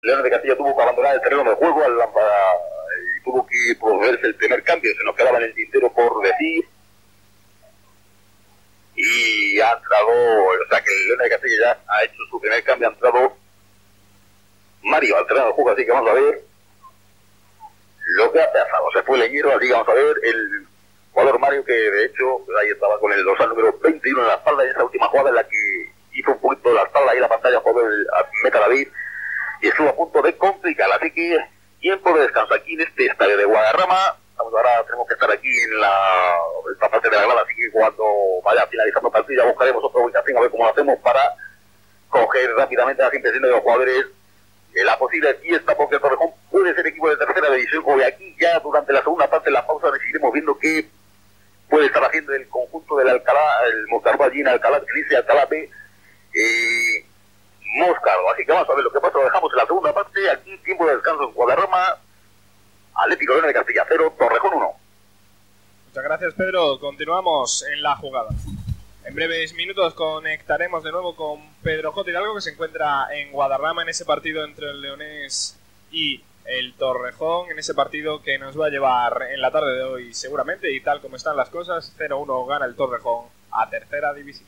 Leones de Castilla tuvo que abandonar el terreno de juego y tuvo que procederse el primer cambio, se nos quedaba en el tintero por decir. Y ha entrado, o sea que el Leones de Castilla ya ha hecho su primer cambio, ha entrado Mario al terreno de juego, así que vamos a ver lo que ha pasado. Se fue Leñero, así que vamos a ver el jugador Mario, que de hecho ahí estaba con el dorsal número 21 en la espalda, en esa última jugada en la que hizo un poquito de la espalda ahí en la pantalla, jugó el Meta David, y estuvo a punto de complicar. Así que tiempo de descanso aquí en este estadio de Guadarrama. Ahora tenemos que estar aquí en esta parte de la grada, así que cuando vaya finalizando el partido ya buscaremos otra ubicación a ver cómo lo hacemos para coger rápidamente las impresiones de los jugadores. La posible fiesta, porque el Torrejón puede ser equipo de tercera división, o de aquí ya durante la segunda parte de la pausa seguiremos viendo qué puede estar haciendo el conjunto del Alcalá, el Moscardo allí en Alcalá, que dice Alcalá B, Moscardo. Así que vamos a ver lo que pasa, lo dejamos en la segunda parte, aquí tiempo de descanso en Guadarrama, Atlético Leones de Castilla 0, Torrejón 1. Muchas gracias, Pedro, continuamos en la jugada. En breves minutos conectaremos de nuevo con Pedro J. Hidalgo, que se encuentra en Guadarrama en ese partido entre el Leonés y el Torrejón, en ese partido que nos va a llevar en la tarde de hoy seguramente, y tal como están las cosas, 0-1 gana el Torrejón a tercera división.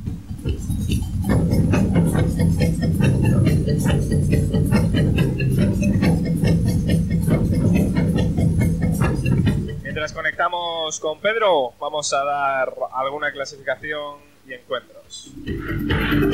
Mientras conectamos con Pedro, vamos a dar alguna clasificación y encuentros.